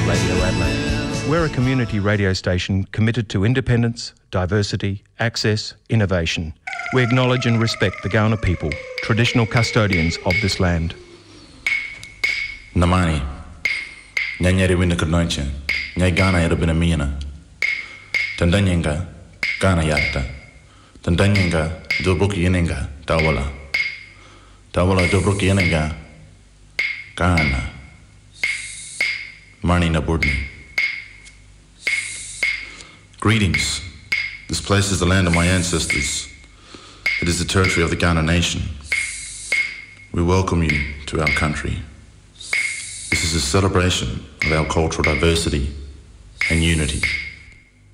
Radio Adelaide. We're a community radio station committed to independence, diversity, access, innovation. We acknowledge and respect the Kaurna people, traditional custodians of this land. Namani, Nyanyari Winnakarnoicha, Nyagana Erabinamina, Tandanyenga, Gana Yatta, Tandanyenga, Dobruki Yenenga, Tawala, Tawala Dobruki Yenenga, Gana, Mani Naburdni. Greetings. This place is the land of my ancestors. It is the territory of the Kaurna nation. We welcome you to our country. This is a celebration of our cultural diversity and unity.